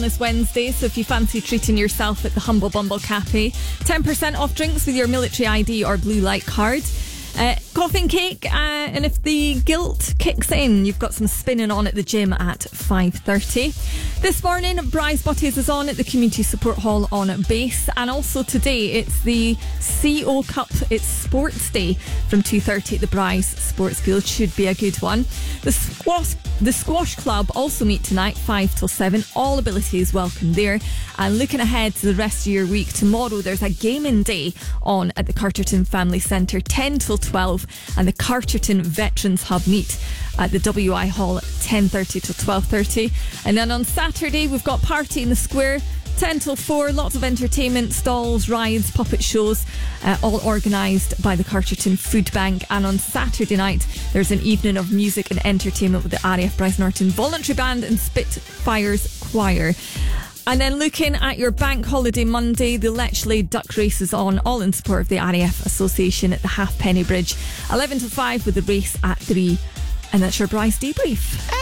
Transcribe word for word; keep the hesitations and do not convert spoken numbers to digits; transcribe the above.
This Wednesday, so if you fancy treating yourself at the Humble Bumble Cafe, ten percent off drinks with your military I D or blue light card. Uh, coffee and cake, uh, and if the guilt kicks in, you've got some spinning on at the gym at five thirty. This morning, Bryce Botties is on at the Community Support Hall on base, and also today it's the C O Cup, it's Sports Day from two thirty at the Bryce Sports Field. Should be a good one. The squash, the squash club also meet tonight, five till seven. All abilities welcome there. And looking ahead to the rest of your week, tomorrow there's a gaming day on at the Carterton Family Centre, ten till twelve, and the Carterton Veterans Hub meet at the W I Hall at ten thirty till twelve thirty. And then on Saturday we've got Party in the Square, ten till four, lots of entertainment, stalls, rides, puppet shows, uh, all organised by the Carterton Food Bank. And on Saturday night there's an evening of music and entertainment with the R A F Bryce Norton Voluntary Band and Spitfires Choir. And then looking at your bank holiday Monday, the Letchley Duck Race is on, all in support of the R A F Association at the Halfpenny Bridge. eleven to five with the race at three. And that's your Bryce debrief.